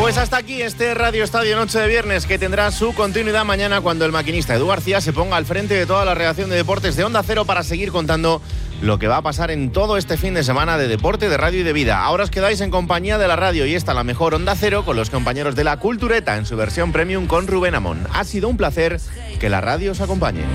Pues hasta aquí este Radio Estadio Noche de Viernes, que tendrá su continuidad mañana cuando el maquinista Edu García se ponga al frente de toda la redacción de deportes de Onda Cero para seguir contando lo que va a pasar en todo este fin de semana de deporte, de radio y de vida. Ahora os quedáis en compañía de la radio y esta la mejor Onda Cero con los compañeros de La Cultureta en su versión premium con Rubén Amón. Ha sido un placer, que la radio os acompañe.